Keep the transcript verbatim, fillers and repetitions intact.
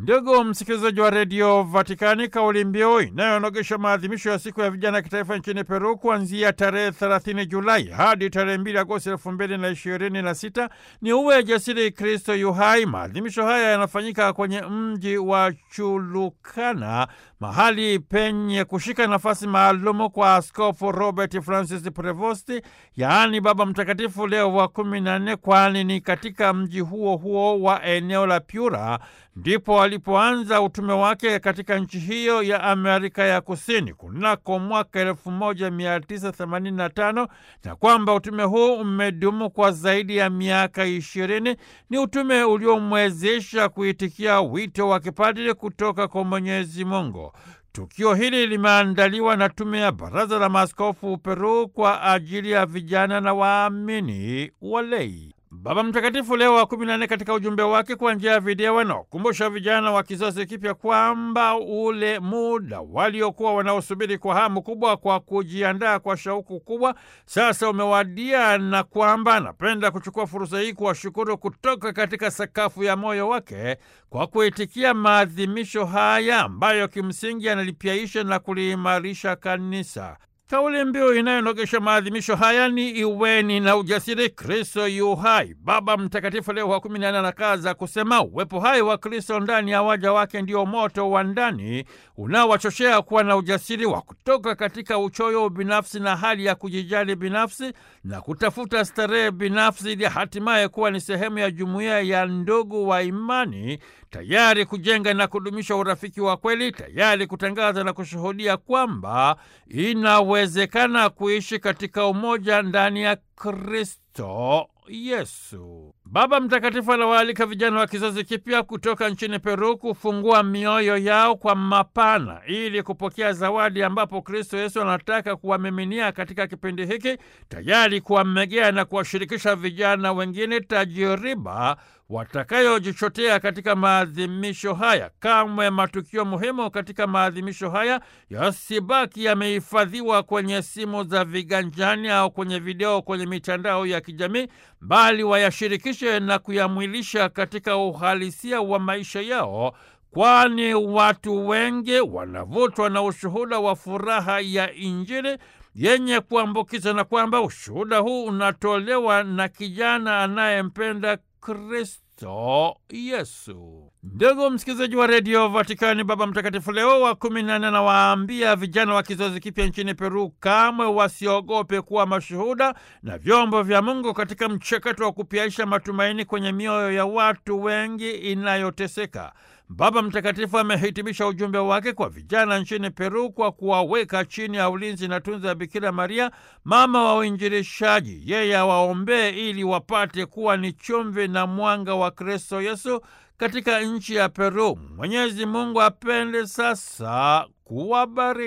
Ndugu msikilizaji wa redio Vatikani, kauli mbiu inayonogesha maadhimisho ya siku ya vijana kitaifa nchini Peru kuanzia tarehe thelathini Julai hadi tarehe mbili Agosti elfu mbili na ishirini na sita ni uwe jasiri, Kristo yu hai. Maadhimisho haya yanafanyika kwenye mji wa Chulukana, mahali penye kushika nafasi maalumu kwa Askofu Robert Francis Prevost, yaani Baba Mtakatifu Leo wa kumi na nne, kwani ni katika mji huo huo wa eneo la Piura ndipo alipoanza utume wake katika nchi hiyo ya Amerika ya Kusini kunako mwaka elfu moja mia tisa themanini na tano, na kwamba utume huu umedumu kwa zaidi ya miaka ishirini. Ni utume uliomwezesha kuitikia wito wa kipadri kutoka kwa Mwenyezi Mungu. Tukio hili limeandaliwa na tume ya Baraza la Maaskofu Peru kwa ajili ya vijana na waamini walei. Baba Mtakatifu Leo wa kumi na nne katika ujumbe wake kwa njia ya video anakumbusha vijana wa kizazi kipya kwamba ule muda waliokuwa wanaosubiri kwa hamu kubwa kwa kujiandaa kwa shauku kubwa sasa umewadia, na kwamba anapenda kuchukua fursa hii kuwashukuru kutoka katika sakafu ya moyo wake kwa kuitikia maadhimisho haya ambayo kimsingi yanalipiaisha na kuliimarisha kanisa. Kauli mbiu inayonogesha maadhimisho haya ni iweni na ujasiri, Kristo yu hai. Baba Mtakatifu Leo wa kumi na nne anakaza kusema uwepo hai wa Kristo ndani ya waja wake ndio moto wa ndani unaowachochea kuwa na ujasiri wa kutoka katika uchoyo binafsi na hali ya kujijali binafsi na kutafuta starehe binafsi, ili hatimaye kuwa ni sehemu ya jumuiya ya ndugu wa imani, tayari kujenga na kudumisha urafiki wa kweli, tayari kutangaza na kushuhudia kwamba inawezekana kuishi katika umoja ndani ya Kristo Yesu. Baba Mtakatifu anawaalika vijana wa kizazi kipya kutoka nchini Peru kufungua mioyo yao kwa mapana ili kupokea zawadi ambapo Kristo Yesu anataka kuwamiminia katika kipindi hiki, tayari kuwamegea na kuwashirikisha vijana wengine tajiriba watakayojichotea katika maadhimisho haya. Kamwe matukio muhimu katika maadhimisho haya yasibaki yamehifadhiwa kwenye simu za viganjani au kwenye video kwenye mitandao ya kijamii, bali wayashirikishe na kuyamwilisha katika uhalisia wa maisha yao, kwani watu wengi wanavutwa na ushuhuda wa furaha ya Injili yenye kuambukiza, na kwamba ushuhuda huu unatolewa na kijana anayempenda Kristo Yesu. Ndugu msikilizaji wa redio Vatikani, Baba Mtakatifu Leo wa kumi na nne anawaambia vijana wa kizazi kipya nchini Peru kamwe wasiogope kuwa mashuhuda na vyombo vya Mungu katika mchakato wa kupiaisha matumaini kwenye mioyo ya watu wengi inayoteseka. Baba Mtakatifu amehitimisha ujumbe wake kwa vijana nchini Peru kwa kuwaweka chini ya ulinzi na tunza ya Bikira Maria, mama wa uinjilishaji. Yeye awaombee ili wapate kuwa ni chumvi na mwanga wa Kristo Yesu katika nchi ya Peru. Mwenyezi Mungu apende sasa kuwabariki.